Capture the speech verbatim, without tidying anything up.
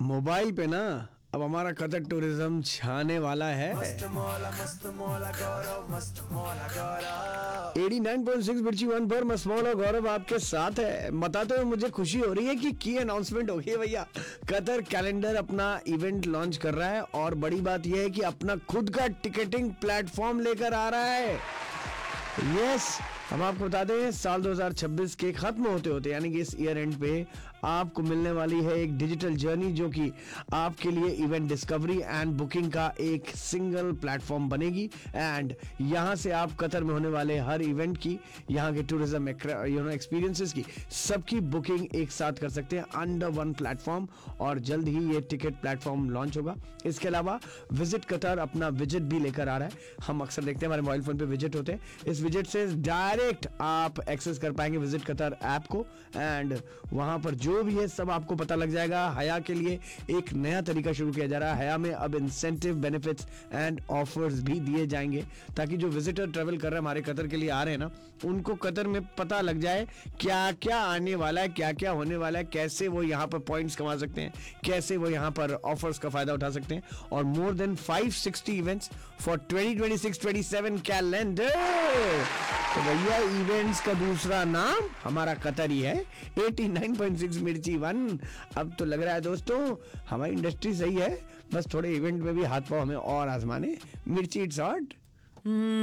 Mobile पे ना अब हमारा कतर टूरिज्म छाने वाला है। मस्त मौला मस्त मौला गौरव मस्त मौला गौरव एटी नाइन पॉइंट सिक्स मिर्ची वन पर मसमौला गौरव आपके साथ है। बताते हुए मुझे खुशी हो रही है कि की अनाउंसमेंट हो गई है भैया। कतर कैलेंडर अपना इवेंट लॉन्च कर रहा है और बड़ी बात यह है कि अपना खुद का टिकटिंग प्लेटफॉर्म लेकर आ रहा है। यस, हम आपको बता दें साल दो हज़ार छब्बीस के खत्म होते होते यानी कि इस ईयर एंड पे आपको मिलने वाली है एक डिजिटल जर्नी जो कि आपके लिए इवेंट डिस्कवरी एंड बुकिंग का एक सिंगल प्लेटफॉर्म बनेगी। एंड यहाँ से आप कतर में होने वाले हर इवेंट की, यहाँ के टूरिज्म यू नो एक्सपीरियंसेस की, सबकी बुकिंग एक साथ कर सकते हैं अंडर वन प्लेटफॉर्म। और जल्द ही ये टिकट प्लेटफॉर्म लॉन्च होगा। इसके अलावा विजिट कतर अपना विजिट भी लेकर आ रहा है। हम अक्सर देखते हैं हमारे मोबाइल फोन पे विजिट होते हैं। इस विजिट से डायरेक्ट आप एक्सेस कर पाएंगे विजिट कतर ऐप को एंड वहां पर जो भी है सब आपको पता लग जाएगा। हया के लिए एक नया तरीका शुरू किया जा रहा है। हया में अब इंसेंटिव बेनिफिट्स एंड ऑफर्स भी दिए जाएंगे ताकि जो विजिटर ट्रेवल कर रहे हैं हमारे कतर के लिए आ रहे हैं ना, उनको कतर में पता लग जाए क्या क्या आने वाला है, क्या क्या होने वाला है, कैसे वो यहाँ पर पॉइंट्स कमा सकते हैं, कैसे वो यहाँ पर ऑफर्स का फायदा उठा सकते हैं। और more than five sixty events for twenty twenty six twenty seven calendar. तो भैया इवेंट्स का दूसरा नाम हमारा कतर ही है। एटी नाइन पॉइंट सिक्स मिर्ची वन। अब तो लग रहा है दोस्तों हमारी इंडस्ट्री सही है, बस थोड़े इवेंट में भी हाथ पांव हमें और आजमाने। मिर्ची इट्स हॉट।